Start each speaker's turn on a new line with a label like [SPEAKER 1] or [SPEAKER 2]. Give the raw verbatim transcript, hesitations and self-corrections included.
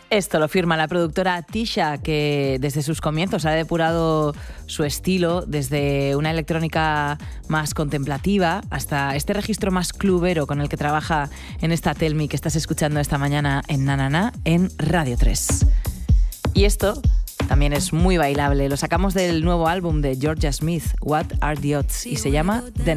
[SPEAKER 1] Esto lo firma la productora Tisha, que desde sus comienzos ha depurado su estilo desde una electrónica más contemplativa hasta este registro más clubero con el que trabaja en esta Tell Me que estás escuchando esta mañana en Na Na Na en Radio tres. Y esto también es muy bailable. Lo sacamos del nuevo álbum de Georgia Smith, What Are the Odds, y se llama The